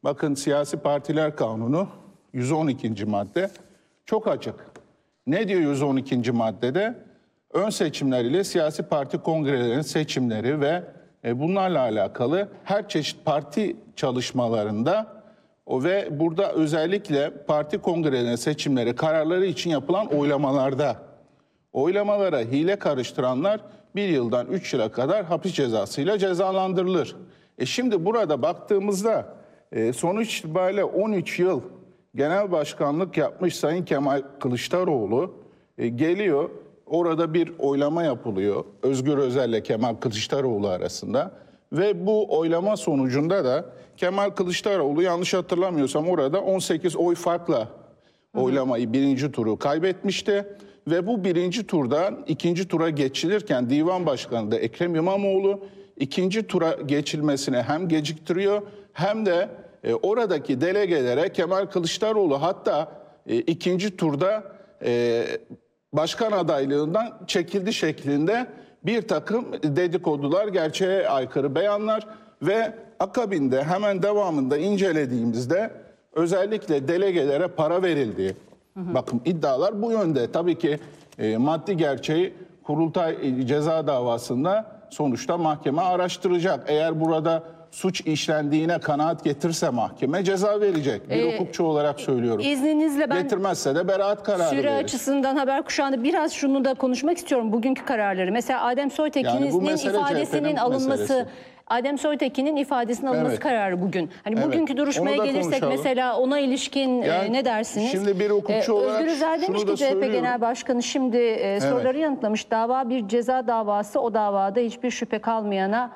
Bakın Siyasi Partiler Kanunu 112. madde çok açık. Ne diyor 112. maddede? Ön seçimler ile siyasi parti kongrelerinin seçimleri ve bunlarla alakalı her çeşit parti çalışmalarında ve burada özellikle parti kongrelerinin seçimleri kararları için yapılan oylamalarda oylamalara hile karıştıranlar 1 yıldan 3 yıla kadar hapis cezasıyla cezalandırılır. Şimdi burada baktığımızda sonuç itibariyle 13 yıl genel başkanlık yapmış Sayın Kemal Kılıçdaroğlu geliyor. Orada bir oylama yapılıyor Özgür Özel ile Kemal Kılıçdaroğlu arasında ve bu oylama sonucunda da Kemal Kılıçdaroğlu yanlış hatırlamıyorsam orada 18 oy farkla oylamayı birinci turu kaybetmişti. Ve bu birinci turdan ikinci tura geçilirken Divan Başkanı da Ekrem İmamoğlu ikinci tura geçilmesine hem geciktiriyor hem de oradaki delegelere Kemal Kılıçdaroğlu hatta ikinci turda başkan adaylığından çekildi şeklinde bir takım dedikodular, gerçeğe aykırı beyanlar ve akabinde hemen devamında incelediğimizde özellikle delegelere para verildiği, bakın iddialar bu yönde. Tabii ki maddi gerçeği Kurultay ceza davasında sonuçta mahkeme araştıracak. Eğer burada suç işlendiğine kanaat getirse mahkeme ceza verecek. Bir hukukçu olarak söylüyorum. İzninizle ben getirmezse de beraat kararı süre verir. açısından haber kuşağında biraz şunu da konuşmak istiyorum. Bugünkü kararları. Mesela Adem Soytekin'in ifadesinin alınması meselesi. Adem Soytekin'in ifadesinin alınması kararı bugün. Hani bugünkü duruşmaya gelirsek konuşalım. Mesela ona ilişkin ne dersiniz? Şimdi bir hukukçu olarak Özgür Özel demiş ki CHP Genel Başkanı şimdi soruları yanıtlamış. Dava bir ceza davası, o davada hiçbir şüphe kalmayana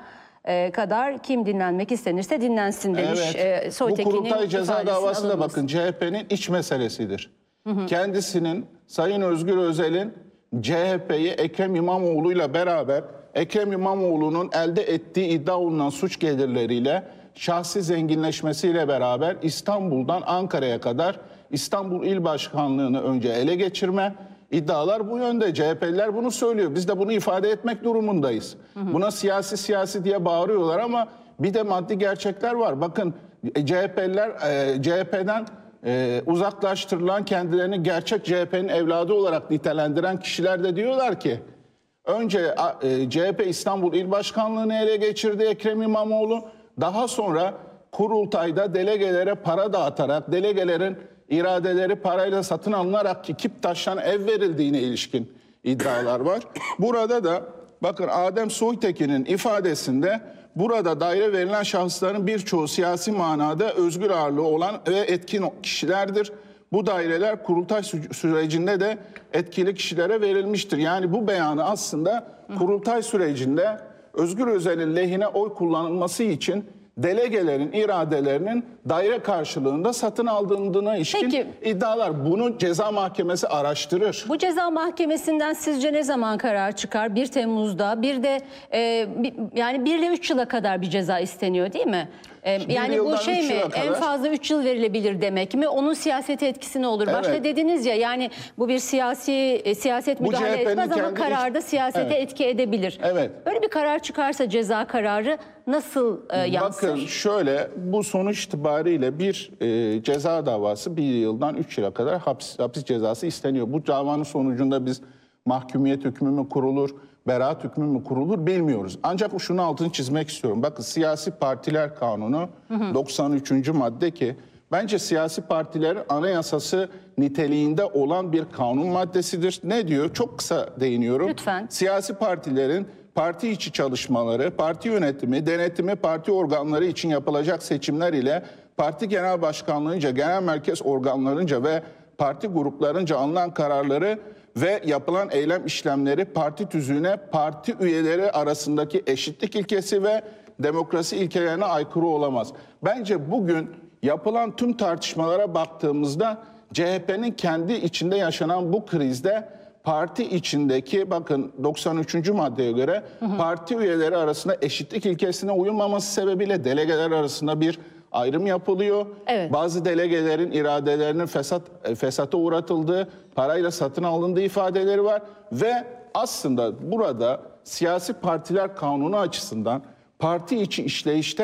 kadar kim dinlenmek istenirse dinlensin demiş. Soytekin'in bu Kurultay ceza davası da alınması. bakın CHP'nin iç meselesidir. Kendisinin Sayın Özgür Özel'in CHP'yi Ekrem İmamoğlu'yla beraber Ekrem İmamoğlu'nun elde ettiği iddia olunan suç gelirleriyle şahsi zenginleşmesiyle beraber İstanbul'dan Ankara'ya kadar İstanbul İl Başkanlığı'nı önce ele geçirme iddialar bu yönde. CHP'liler bunu söylüyor. Biz de bunu ifade etmek durumundayız. Buna siyasi diye bağırıyorlar ama bir de maddi gerçekler var. Bakın CHP'liler CHP'den uzaklaştırılan, kendilerini gerçek CHP'nin evladı olarak nitelendiren kişiler de diyorlar ki önce CHP İstanbul İl Başkanlığı'nı ele geçirdi Ekrem İmamoğlu. Daha sonra kurultayda delegelere para dağıtarak, delegelerin iradeleri parayla satın alınarak Kiptaş'tan ev verildiğine ilişkin iddialar var. Burada da bakın Adem Soytekin'in ifadesinde burada daire verilen şahısların birçoğu siyasi manada özgür ağırlığı olan ve etkin kişilerdir. Bu daireler kurultay sürecinde de etkili kişilere verilmiştir. Yani bu beyanı aslında kurultay sürecinde Özgür Özel'in lehine oy kullanılması için delegelerin iradelerinin daire karşılığında satın alındığına ilişkin iddialar. Bunu ceza mahkemesi araştırır. Bu ceza mahkemesinden sizce ne zaman karar çıkar? 1 Temmuz'da bir de yani 1 ile 3 yıla kadar bir ceza isteniyor değil mi? Yani bu şey mi? En fazla 3 yıl verilebilir demek mi? Onun siyasete etkisi ne olur? Başta dediniz ya yani bu bir siyaset müdahale etmez ama kararda siyasete etki edebilir. Böyle bir karar çıkarsa ceza kararı nasıl yansır? Bakın şöyle, bu sonuç itibariyle bir ceza davası 1 yıldan 3 yıla kadar hapis cezası isteniyor. Bu davanın sonucunda biz mahkumiyet hükmü mü kurulur, beraat hükmü mü kurulur bilmiyoruz. Ancak şunu altını çizmek istiyorum. Bakın Siyasi Partiler Kanunu 93. madde ki bence siyasi partilerin anayasası niteliğinde olan bir kanun maddesidir. Ne diyor? Çok kısa değiniyorum. Lütfen. Siyasi partilerin parti içi çalışmaları, parti yönetimi, denetimi, parti organları için yapılacak seçimler ile parti genel başkanlığınca, genel merkez organlarınca ve parti gruplarınca alınan kararları ve yapılan eylem işlemleri parti tüzüğüne, parti üyeleri arasındaki eşitlik ilkesi ve demokrasi ilkelerine aykırı olamaz. Bence bugün yapılan tüm tartışmalara baktığımızda CHP'nin kendi içinde yaşanan bu krizde parti içindeki, bakın 93. maddeye göre parti üyeleri arasında eşitlik ilkesine uyulmaması sebebiyle delegeler arasında bir ayrım yapılıyor. Bazı delegelerin iradelerinin fesata uğratıldığı, parayla satın alındığı ifadeleri var ve aslında burada Siyasi Partiler Kanunu açısından parti içi işleyişte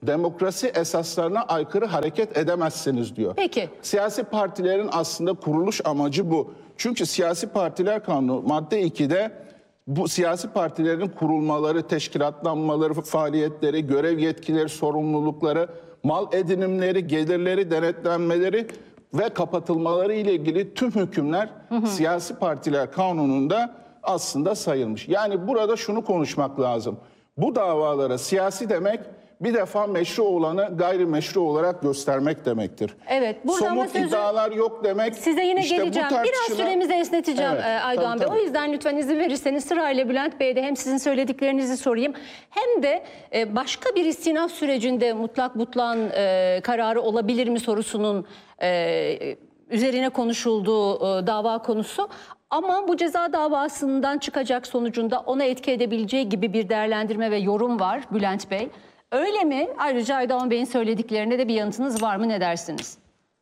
demokrasi esaslarına aykırı hareket edemezsiniz diyor. Peki. Siyasi partilerin aslında kuruluş amacı bu. Çünkü siyasi partiler kanunu madde 2'de bu siyasi partilerin kurulmaları, teşkilatlanmaları, faaliyetleri, görev yetkileri, sorumlulukları, mal edinimleri, gelirleri, denetlenmeleri ve kapatılmaları ile ilgili tüm hükümler siyasi partiler kanununda aslında sayılmış. Yani burada şunu konuşmak lazım. Bu davalara siyasi demek bir defa meşru olanı gayrimeşru olarak göstermek demektir. Evet. Somut iddialar yok demek. Size yine geleceğim. Biraz süremizi esneteceğim, evet, Aydoğan Bey. O yüzden lütfen izin verirseniz sırayla Bülent Bey'e de hem sizin söylediklerinizi sorayım. Hem de başka bir istinaf sürecinde mutlak butlan kararı olabilir mi sorusunun üzerine konuşulduğu dava konusu. Ama bu ceza davasından çıkacak sonucunda ona etki edebileceği gibi bir değerlendirme ve yorum var Bülent Bey. Öyle mi? Ayrıca Aydoğan Bey'in söylediklerine de bir yanıtınız var mı? Ne dersiniz?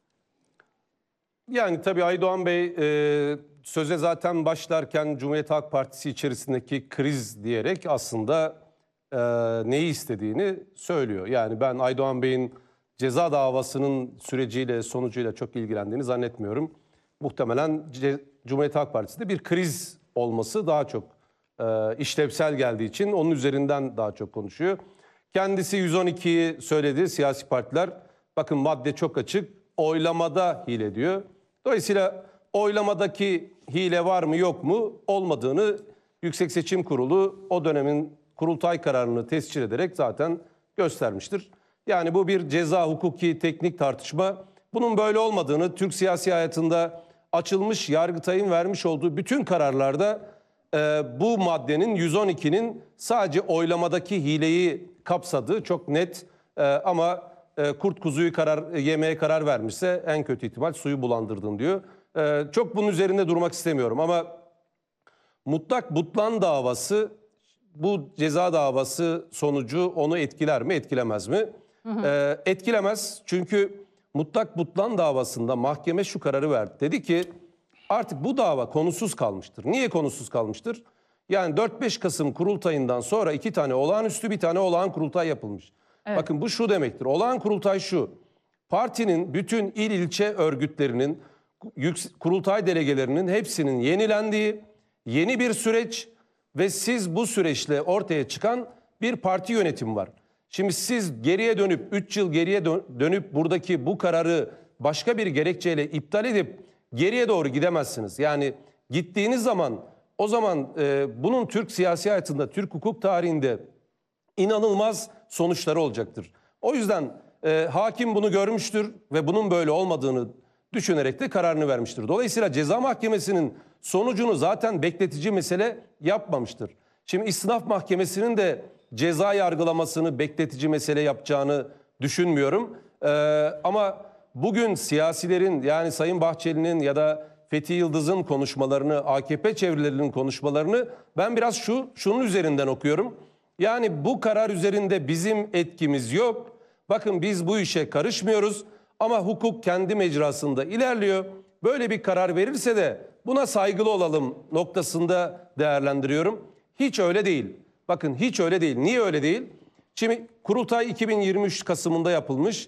Yani tabii Aydoğan Bey söze zaten başlarken Cumhuriyet Halk Partisi içerisindeki kriz diyerek aslında neyi istediğini söylüyor. Yani ben Aydoğan Bey'in ceza davasının süreciyle, sonucuyla çok ilgilendiğini zannetmiyorum. Muhtemelen Cumhuriyet Halk Partisi'de bir kriz olması daha çok işlevsel geldiği için onun üzerinden daha çok konuşuyor. Kendisi 112'yi söyledi, siyasi partiler. Bakın madde çok açık, oylamada hile diyor. Dolayısıyla oylamadaki hile var mı yok mu olmadığını Yüksek Seçim Kurulu o dönemin kurultay kararını tescil ederek zaten göstermiştir. Yani bu bir ceza hukuki teknik tartışma. Bunun böyle olmadığını Türk siyasi hayatında açılmış Yargıtay'ın vermiş olduğu bütün kararlarda bu maddenin 112'nin sadece oylamadaki hileyi kapsadığı çok net ama kurt kuzuyu yemeye karar vermişse en kötü ihtimal suyu bulandırdın diyor. Çok bunun üzerinde durmak istemiyorum ama mutlak butlan davası bu ceza davası sonucu onu etkiler mi etkilemez mi? Etkilemez çünkü mutlak butlan davasında mahkeme şu kararı verdi. Dedi ki artık bu dava konusuz kalmıştır. Niye konusuz kalmıştır? Yani 4-5 Kasım kurultayından sonra 2 tane olağanüstü bir tane olağan kurultay yapılmış. Evet. Bakın bu şu demektir. Olağan kurultay şu. Partinin bütün il ilçe örgütlerinin, kurultay delegelerinin hepsinin yenilendiği yeni bir süreç ve siz bu süreçle ortaya çıkan bir parti yönetimi var. Şimdi siz geriye dönüp 3 yıl geriye dönüp buradaki bu kararı başka bir gerekçeyle iptal edip geriye doğru gidemezsiniz. Yani gittiğiniz zaman o zaman bunun Türk siyasi hayatında, Türk hukuk tarihinde inanılmaz sonuçları olacaktır. O yüzden hakim bunu görmüştür ve bunun böyle olmadığını düşünerek de kararını vermiştir. Dolayısıyla ceza mahkemesinin sonucunu zaten bekletici mesele yapmamıştır. Şimdi istinaf mahkemesinin de ceza yargılamasını bekletici mesele yapacağını düşünmüyorum. Ama bugün siyasilerin yani Sayın Bahçeli'nin ya da Fethi Yıldız'ın konuşmalarını, AKP çevrelerinin konuşmalarını ben biraz şunun üzerinden okuyorum. Yani bu karar üzerinde bizim etkimiz yok. Bakın biz bu işe karışmıyoruz ama hukuk kendi mecrasında ilerliyor. Böyle bir karar verirse de buna saygılı olalım noktasında değerlendiriyorum. Hiç öyle değil. Bakın hiç öyle değil. Niye öyle değil? Şimdi kurultay 2023 Kasım'ında yapılmış.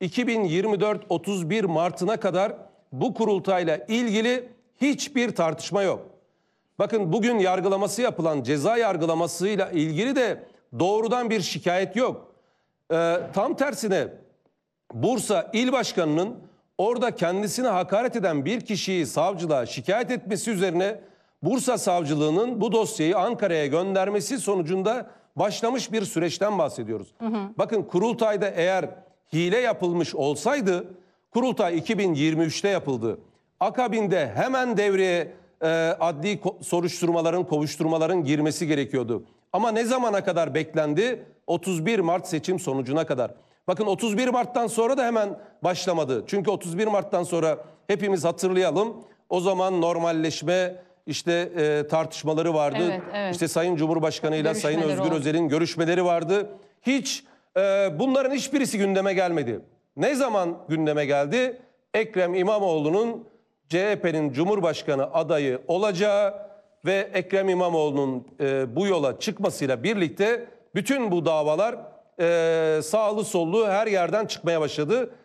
2024 31 Mart'ına kadar bu kurultayla ilgili hiçbir tartışma yok. Bakın bugün yargılaması yapılan ceza yargılamasıyla ilgili de doğrudan bir şikayet yok. Tam tersine Bursa İl Başkanı'nın orada kendisine hakaret eden bir kişiyi savcılığa şikayet etmesi üzerine Bursa Savcılığı'nın bu dosyayı Ankara'ya göndermesi sonucunda başlamış bir süreçten bahsediyoruz. Bakın kurultayda eğer hile yapılmış olsaydı kurultay 2023'te yapıldı. Akabinde hemen devreye adli soruşturmaların, kovuşturmaların girmesi gerekiyordu. Ama ne zamana kadar beklendi? 31 Mart seçim sonucuna kadar. Bakın 31 Mart'tan sonra da hemen başlamadı. Çünkü 31 Mart'tan sonra hepimiz hatırlayalım. O zaman normalleşme tartışmaları vardı. Evet, evet. İşte Sayın Cumhurbaşkanı ile Sayın Özgür Özel'in görüşmeleri vardı. Hiç bunların hiçbirisi gündeme gelmedi. Ne zaman gündeme geldi? Ekrem İmamoğlu'nun CHP'nin Cumhurbaşkanı adayı olacağı ve Ekrem İmamoğlu'nun bu yola çıkmasıyla birlikte bütün bu davalar sağlı sollu her yerden çıkmaya başladı.